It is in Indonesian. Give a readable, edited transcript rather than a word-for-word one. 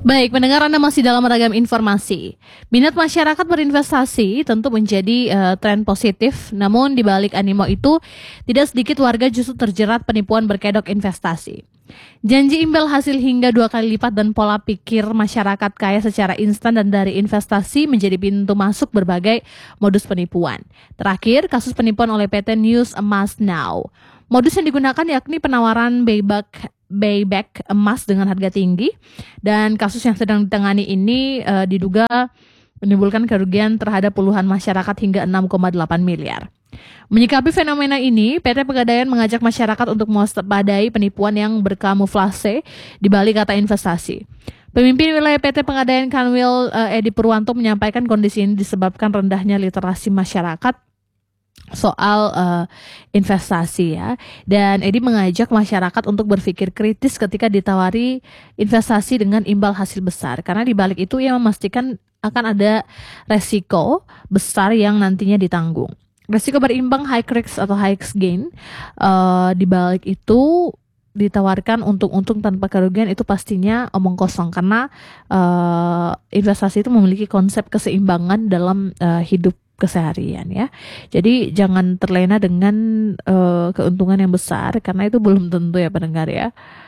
Baik, pendengar Anda masih dalam ragam informasi. Minat masyarakat berinvestasi tentu menjadi tren positif, namun di balik animo itu, tidak sedikit warga justru terjerat penipuan berkedok investasi. Janji imbal hasil hingga 2 kali lipat dan pola pikir masyarakat kaya secara instan dan dari investasi menjadi pintu masuk berbagai modus penipuan. Terakhir, kasus penipuan oleh PT News Emas Now. Modus yang digunakan yakni penawaran buyback emas dengan harga tinggi, dan kasus yang sedang ditangani ini diduga menimbulkan kerugian terhadap puluhan masyarakat hingga 6,8 miliar. Menyikapi fenomena ini, PT Pegadaian mengajak masyarakat untuk mewaspadai penipuan yang berkamuflase di balik kata investasi. Pemimpin wilayah PT Pegadaian Kanwil Edi Purwanto menyampaikan kondisi ini disebabkan rendahnya literasi masyarakat soal investasi ya. Dan Edi mengajak masyarakat untuk berpikir kritis ketika ditawari investasi dengan imbal hasil besar, karena di balik itu ia memastikan akan ada resiko besar yang nantinya ditanggung. Resiko berimbang high risk atau high gain, di balik itu ditawarkan untung-untung tanpa kerugian, itu pastinya omong kosong, karena investasi itu memiliki konsep keseimbangan dalam hidup keseharian ya. Jadi jangan terlena dengan keuntungan yang besar, karena itu belum tentu ya pendengar ya.